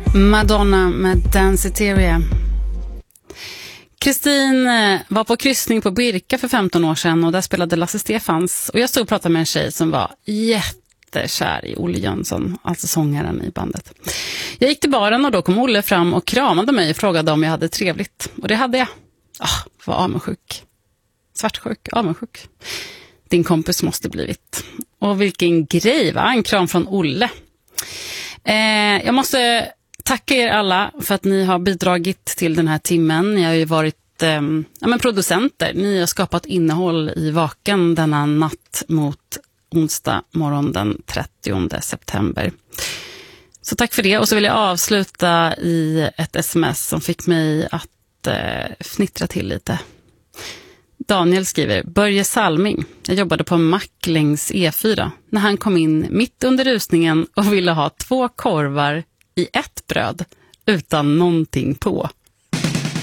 Madonna med Danceteria. Kristin var på kryssning på Birka för 15 år sedan och där spelade Lasse Stefans. Och jag stod och pratade med en tjej som var jättekär i Olle Jönsson, alltså sångaren i bandet. Jag gick till baren och då kom Olle fram och kramade mig och frågade om jag hade trevligt. Och det hade jag. Var avundsjuk. Svartsjuk, avundsjuk. Din kompis måste blivit. Och vilken grej, va? En kram från Olle. Jag måste tacka er alla för att ni har bidragit till den här timmen. Ni har ju varit producenter. Ni har skapat innehåll i Vaken denna natt mot onsdag morgon den 30 september. Så tack för det. Och så vill jag avsluta i ett sms som fick mig att fnittra till lite. Daniel skriver: Börje Salming. Jag jobbade på en mack längs E4 när han kom in mitt under rusningen och ville ha 2 korvar i ett bröd utan någonting på.